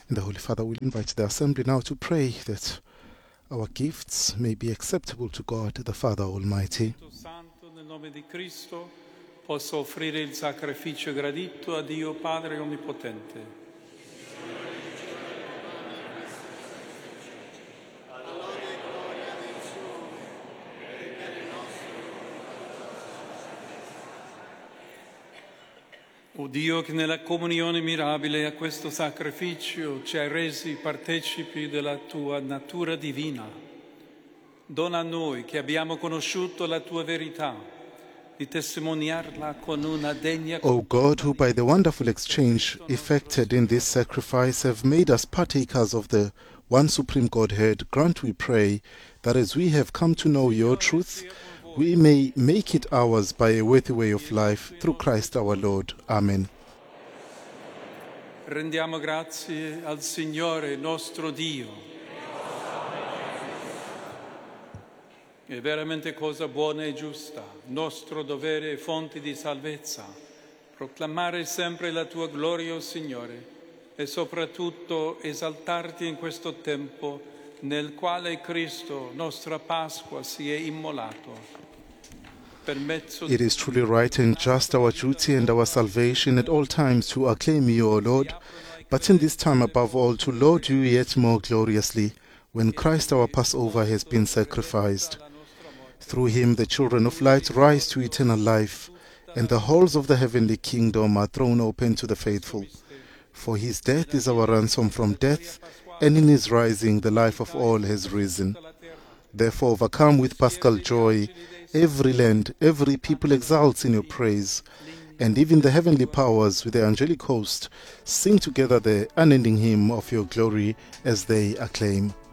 And the Holy Father will invite the assembly now to pray that our gifts may be acceptable to God, the Father Almighty. Santo, nel nome di Cristo, possa offrire il sacrificio gradito a Dio Padre Onnipotente. O Dio, che nella comunione mirabile a questo sacrificio ci hai resi partecipi della tua natura divina, dona a noi che abbiamo conosciuto la tua verità di testimoniarla con una degna O God, who by the wonderful exchange effected in this sacrifice have made us partakers of the one supreme Godhead, grant, we pray, that as we have come to know your truth, we may make it ours by a worthy way of life, through Christ our Lord. Amen. Rendiamo grazie al Signore nostro Dio. È veramente cosa buona e giusta, nostro dovere e fonte di salvezza, proclamare sempre la tua gloria, o Signore, e soprattutto esaltarti in questo tempo nel quale Cristo, nostra Pasqua, si è immolato. It is truly right and just, our duty and our salvation at all times to acclaim you, O Lord, but in this time above all to laud you yet more gloriously, when Christ our Passover has been sacrificed. Through him the children of light rise to eternal life, and the halls of the heavenly kingdom are thrown open to the faithful. For his death is our ransom from death, and in his rising the life of all has risen. Therefore, overcome with paschal joy, every land, every people exalts in your praise, and even the heavenly powers with the angelic host sing together the unending hymn of your glory as they acclaim.